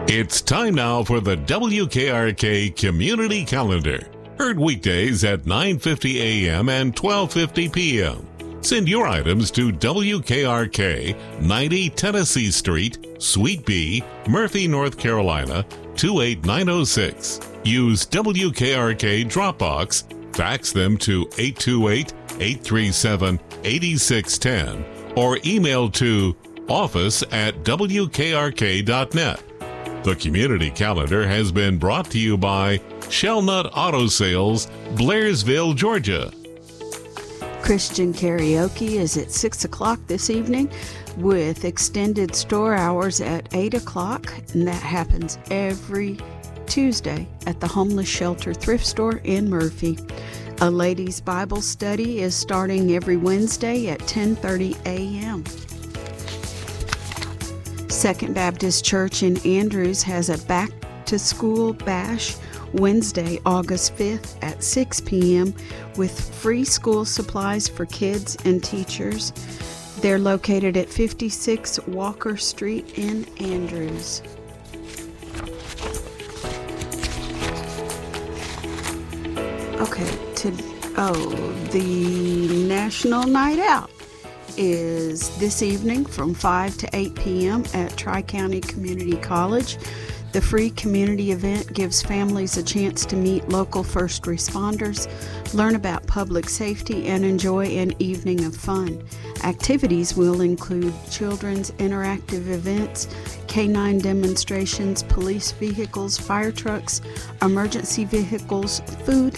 It's time now for the WKRK Community Calendar. Heard weekdays at 9:50 a.m. and 12:50 p.m. Send your items to WKRK, 90 Tennessee Street, Suite B, Murphy, North Carolina, 28906. Use WKRK Dropbox, fax them to 828-837-8610, or email to office@wkrk.net. The Community Calendar has been brought to you by Shellnut Auto Sales, Blairsville, Georgia. Christian karaoke is at 6 o'clock this evening with extended store hours at 8 o'clock, and that happens every Tuesday at the Homeless Shelter Thrift Store in Murphy. A ladies' Bible study is starting every Wednesday at 10:30 a.m. Second Baptist Church in Andrews has a back-to-school bash Wednesday, August 5th at 6 p.m. with free school supplies for kids and teachers. They're located at 56 Walker Street in Andrews. The National Night Out is this evening from 5 to 8 p.m. at Tri-County Community College. The free community event gives families a chance to meet local first responders, learn about public safety, and enjoy an evening of fun. Activities will include children's interactive events, canine demonstrations, police vehicles, fire trucks, emergency vehicles, food